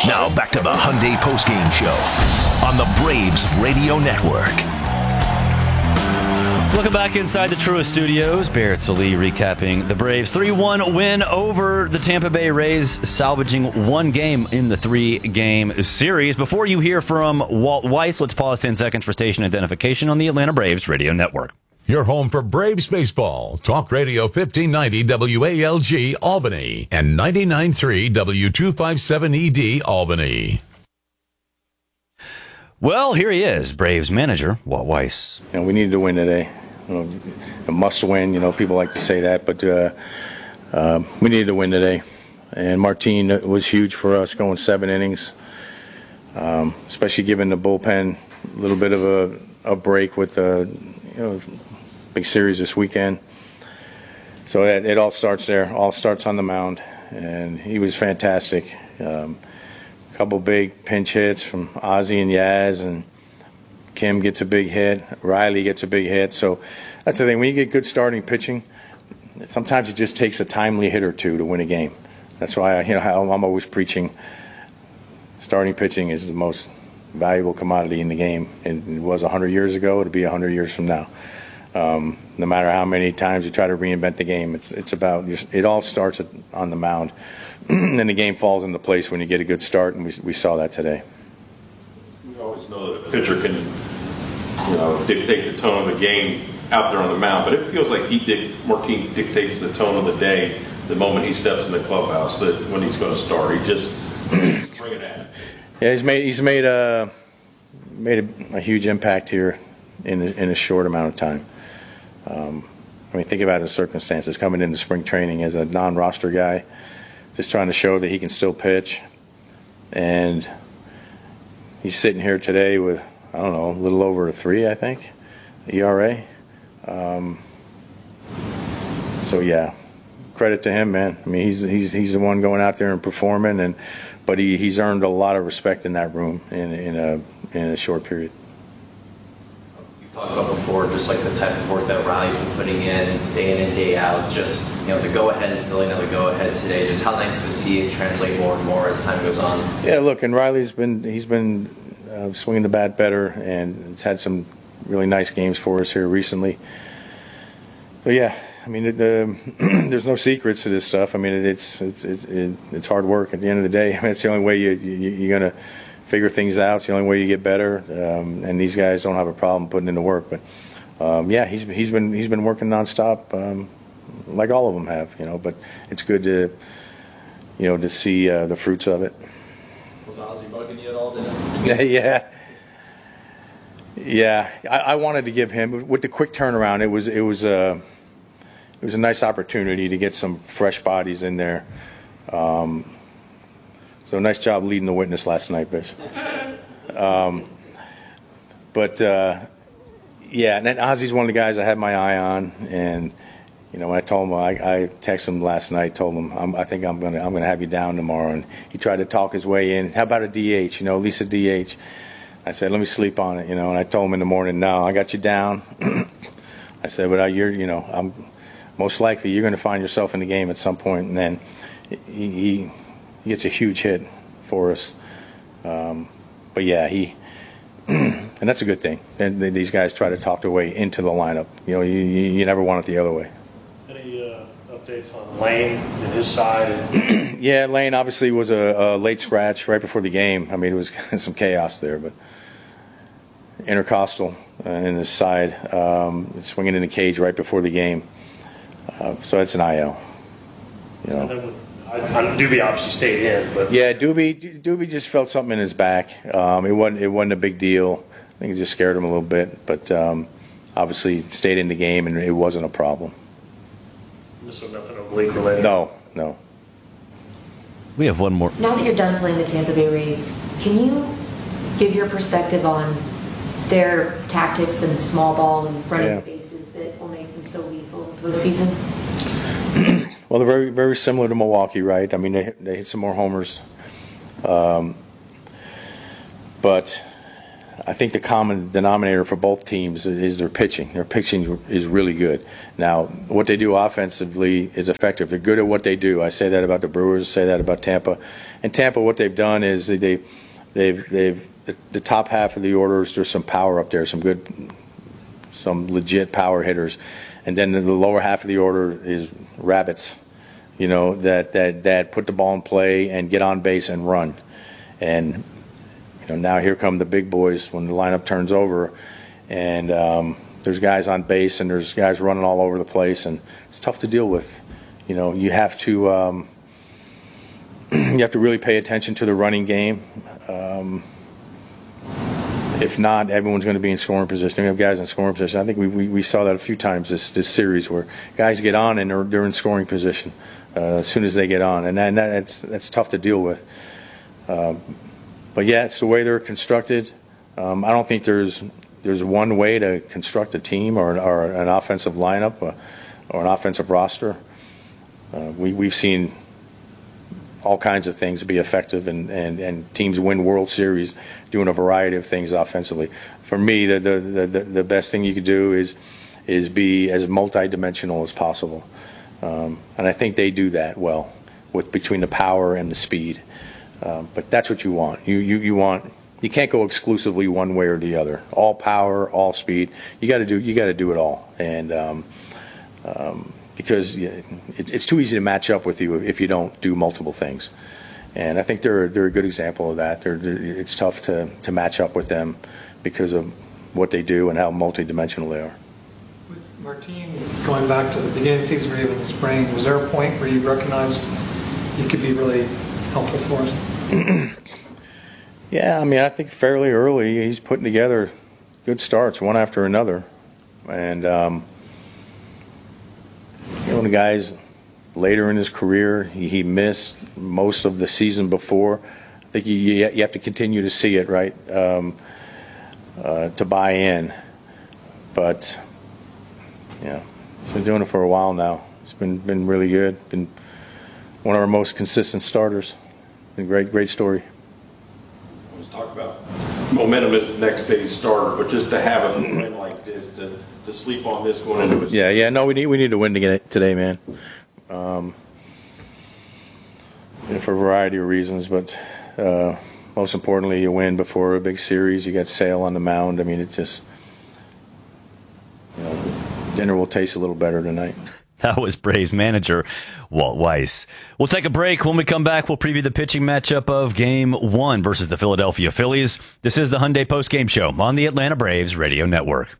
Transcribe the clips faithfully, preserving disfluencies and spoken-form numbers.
Now back to the Hyundai postgame show on the Braves Radio Network. Welcome back inside the Truist Studios. Barrett Sallee recapping the Braves' three one win over the Tampa Bay Rays, salvaging one game in the three-game series. Before you hear from Walt Weiss, let's pause ten seconds for station identification on the Atlanta Braves Radio Network. Your home for Braves baseball. Talk Radio fifteen ninety W A L G Albany and ninety-nine point three W two fifty-seven E D Albany. Well, here he is, Braves manager Walt Weiss. You know, we needed to win today. You know, a must win. You know, people like to say that, but uh, uh, we needed to win today. And Martin was huge for us, going seven innings, um, especially given the bullpen a little bit of a, a break with the you know big series this weekend. So it, it all starts there. All starts on the mound, and he was fantastic. Um, a couple big pinch hits from Ozzie and Yaz, and Kim gets a big hit. Riley gets a big hit. So that's the thing. When you get good starting pitching, sometimes it just takes a timely hit or two to win a game. That's why I, you know I'm always preaching. Starting pitching is the most valuable commodity in the game. And it was one hundred years ago. It'll be one hundred years from now. Um, no matter how many times you try to reinvent the game, it's it's about it all starts at, on the mound, and then the game falls into place when you get a good start, and we we saw that today. We always know that a pitcher can, you know, dictate the tone of the game out there on the mound, but it feels like he dic- Martin dictates the tone of the day the moment he steps in the clubhouse. That when he's going to start, he just bring it at. Yeah, he's made he's made a made a, a huge impact here in a, in a short amount of time. Um, I mean, think about his circumstances coming into spring training as a non-roster guy, just trying to show that he can still pitch, and he's sitting here today with, I don't know, a little over a three, I think, E R A. Um, so yeah, credit to him, man. I mean, he's he's he's the one going out there and performing, and but he, he's earned a lot of respect in that room in in a in a short period. You've talked about before, just like the type of work that Riley's been putting in day in and day out. Just you know, the go ahead and filling out the go ahead today. Just how nice to see it translate more and more as time goes on. Yeah, look, and Riley's been he's been. Uh, swinging the bat better, and it's had some really nice games for us here recently. So yeah, I mean, it, the, there's no secrets to this stuff. I mean, it, it's it's it's it, it's hard work. At the end of the day, I mean, it's the only way you, you you're gonna figure things out. It's the only way you get better. Um, and these guys don't have a problem putting in the work. But um, yeah, he's he's been he's been working nonstop, um, like all of them have. You know, but it's good to you know to see uh, the fruits of it. Was Ozzie bugging you at all? Didn't yeah, yeah. I, I wanted to give him with the quick turnaround. It was it was a it was a nice opportunity to get some fresh bodies in there. Um, so nice job leading the witness last night, Bish. Um, but uh, yeah, and then Ozzie's one of the guys I had my eye on, and you know when I told him, I, I texted him last night, told him I'm, I think I'm gonna I'm gonna have you down tomorrow, and he tried to talk his way in. How about a D H? You know, at least a D H. I said, let me sleep on it, you know. And I told him in the morning, no, I got you down. I said, but I, you're, you know, I'm most likely you're going to find yourself in the game at some point, and then he, he, he gets a huge hit for us. Um, but yeah, he. And that's a good thing. And these guys try to talk their way into the lineup. You know, you, you, you never want it the other way. Any uh, updates on Lane and his side? Yeah, Lane obviously was a, a late scratch right before the game. I mean, it was some chaos there, but intercostal uh, in his side, um, swinging in the cage right before the game. Uh, so that's an I L. You know. And then with, I, I, Doobie obviously stayed in, but yeah, Doobie Doobie just felt something in his back. Um, it wasn't it wasn't a big deal. I think it just scared him a little bit, but um, obviously stayed in the game and it wasn't a problem. So nothing oblique related? No, no. We have one more. Now that you're done playing the Tampa Bay Rays, can you give your perspective on their tactics and small ball and running yeah. the bases that will make them so lethal in the postseason? Well, they're very, very similar to Milwaukee, right? I mean, they they hit some more homers, um, but I think the common denominator for both teams is their pitching. Their pitching is really good. Now, what they do offensively is effective. They're good at what they do. I say that about the Brewers, say that about Tampa. And Tampa, what they've done is they, they've, they've, the, the top half of the orders, there's some power up there, some good, some legit power hitters. And then the lower half of the order is rabbits, you know, that, that, that put the ball in play and get on base and run. And you know, now here come the big boys when the lineup turns over, and um, there's guys on base and there's guys running all over the place, and it's tough to deal with. You know, you have to um, you have to really pay attention to the running game. Um, if not, everyone's going to be in scoring position. We have guys in scoring position. I think we, we, we saw that a few times this this series where guys get on and they're, they're in scoring position uh, as soon as they get on, and, that, and that, that's that's tough to deal with. Uh, But yeah, it's the way they're constructed. Um, I don't think there's there's one way to construct a team or, or an offensive lineup uh, or an offensive roster. Uh, we we've seen all kinds of things be effective, and, and, and teams win World Series doing a variety of things offensively. For me, the the, the, the best thing you could do is is be as multidimensional as possible, um, and I think they do that well with between the power and the speed. Um, but that's what you want. You, you you want. You can't go exclusively one way or the other. All power, all speed. You got to do. You got to do it all. And um, um, because it, it's too easy to match up with you if you don't do multiple things. And I think they're they're a good example of that. They're, they're, it's tough to to match up with them because of what they do and how multidimensional they are. With Martin going back to the beginning of the season or even the spring, was there a point where you recognized he could be really helpful for us? Yeah, I mean, I think fairly early he's putting together good starts, one after another. And, um, you know, the guys later in his career, he, he missed most of the season before. I think you, you have to continue to see it, right, um, uh, to buy in. But, yeah, he's been doing it for a while now. It's been, been really good. Been one of our most consistent starters. Been great, great story. Let's talk about momentum as the next day's starter, but just to have a win like this, to, to sleep on this going into it. Yeah, yeah, no, we need we need to win to get it today, man. Um, you know, for a variety of reasons, but uh, most importantly, you win before a big series. You got Sale on the mound. I mean, it just, you know, dinner will taste a little better tonight. That was Braves manager Walt Weiss. We'll take a break. When we come back, we'll preview the pitching matchup of Game one versus the Philadelphia Phillies. This is the Hyundai Postgame Show on the Atlanta Braves Radio Network.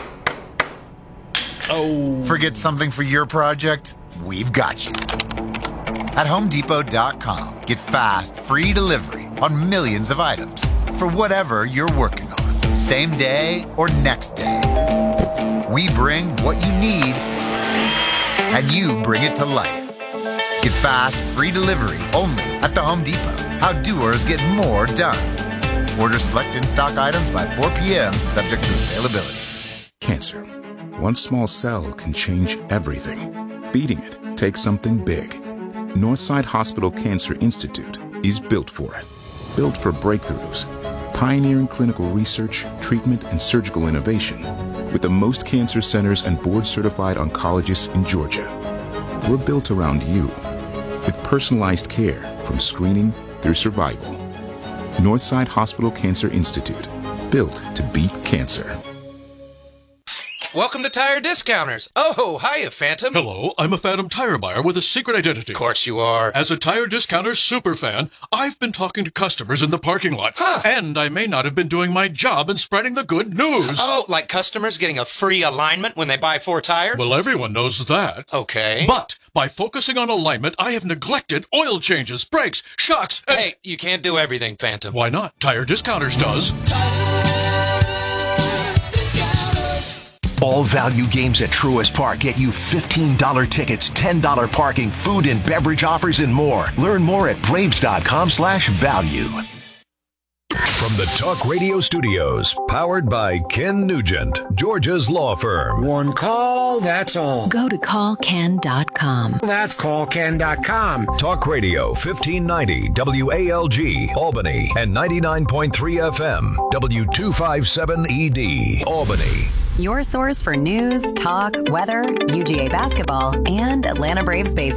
Oh. Forget something for your project? We've got you. At Home Depot dot com, get fast, free delivery on millions of items for whatever you're working on, same day or next day. We bring what you need, and you bring it to life. Get fast, free delivery only at the Home Depot. How doers get more done. Order select in-stock items by four p.m., subject to availability. Cancer. One small cell can change everything. Beating it takes something big. Northside Hospital Cancer Institute is built for it. Built for breakthroughs, pioneering clinical research, treatment, and surgical innovation, with the most cancer centers and board-certified oncologists in Georgia. We're built around you, with personalized care from screening through survival. Northside Hospital Cancer Institute, built to beat cancer. Welcome to Tire Discounters. Oh, hiya, Phantom. Hello, I'm a Phantom tire buyer with a secret identity. Of course you are. As a Tire Discounters superfan, I've been talking to customers in the parking lot. Huh. And I may not have been doing my job in spreading the good news. Oh, like customers getting a free alignment when they buy four tires? Well, everyone knows that. Okay. But by focusing on alignment, I have neglected oil changes, brakes, shocks, and... Hey, you can't do everything, Phantom. Why not? Tire Discounters does. All value games at Truist Park get you fifteen dollars tickets, ten dollars parking, food and beverage offers, and more. Learn more at Braves dot com slash value. From the Talk Radio Studios, powered by Ken Nugent, Georgia's law firm. One call, that's all. Go to call ken dot com. That's call ken dot com. Talk Radio fifteen ninety W A L G, Albany, and ninety-nine point three F M, W two fifty-seven E D, Albany. Your source for news, talk, weather, U G A basketball, and Atlanta Braves baseball.